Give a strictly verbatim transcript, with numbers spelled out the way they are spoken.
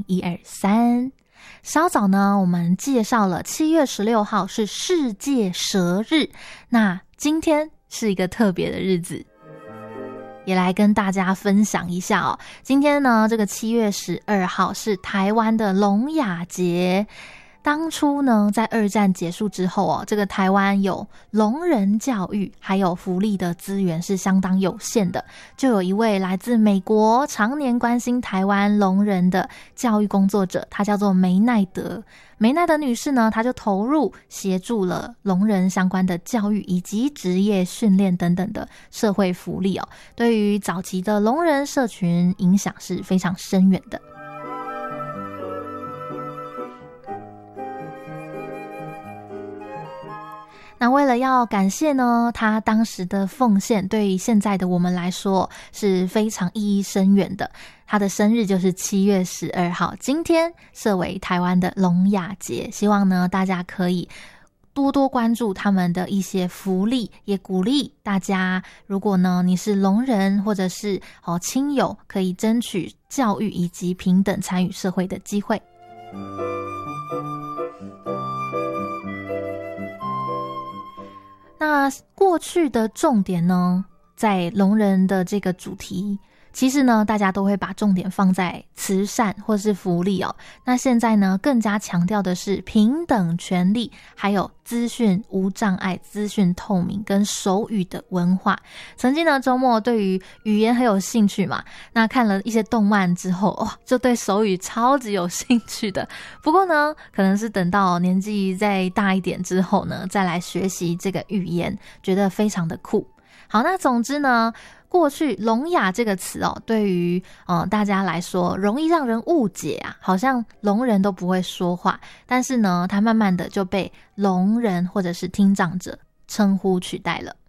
一二三。稍早呢，我们介绍了七月十六号是世界蛇日，那今天是一个特别的日子，也来跟大家分享一下哦。今天呢，这个七月十二号是台湾的聋哑节。当初呢，在二战结束之后哦，这个台湾有聋人教育还有福利的资源是相当有限的，就有一位来自美国常年关心台湾聋人的教育工作者，她叫做梅奈德。梅奈德女士呢，她就投入协助了聋人相关的教育以及职业训练等等的社会福利哦，对于早期的聋人社群影响是非常深远的。那为了要感谢呢他当时的奉献，对于现在的我们来说是非常意义深远的。他的生日就是七月十二号，今天设为台湾的聋哑节，希望呢大家可以多多关注他们的一些福利，也鼓励大家，如果呢你是聋人或者是哦亲友，可以争取教育以及平等参与社会的机会。那过去的重点呢，在聋人的这个主题，其实呢大家都会把重点放在慈善或是福利哦。那现在呢更加强调的是平等权利，还有资讯无障碍、资讯透明跟手语的文化。曾经呢周末对于语言很有兴趣嘛，那看了一些动漫之后，哇、哦，就对手语超级有兴趣的。不过呢可能是等到年纪再大一点之后呢，再来学习这个语言，觉得非常的酷。好，那总之呢，过去聋哑这个词哦，对于呃大家来说容易让人误解啊，好像聋人都不会说话，但是呢它慢慢的就被聋人或者是听障者称呼取代了。